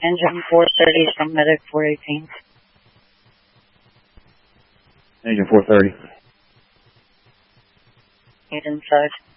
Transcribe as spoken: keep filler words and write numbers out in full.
Engine four thirty from Medic four eighteen. Engine four thirty. Eight inside.